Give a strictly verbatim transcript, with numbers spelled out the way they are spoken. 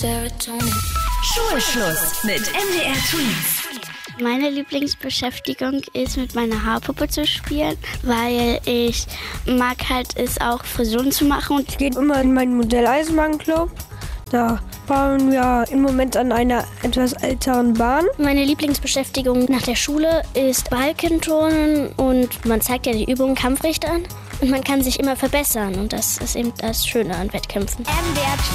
Schulschluss mit M D R Tweens. Meine Lieblingsbeschäftigung ist, mit meiner Haarpuppe zu spielen, weil ich mag halt es auch Frisuren zu machen. Ich gehe immer in meinen Modelleisenbahnclub. Da fahren wir im Moment an einer etwas älteren Bahn. Meine Lieblingsbeschäftigung nach der Schule ist Balkenturnen und man zeigt ja die Übungen Kampfrichtern und man kann sich immer verbessern und das ist eben das Schöne an Wettkämpfen. M D R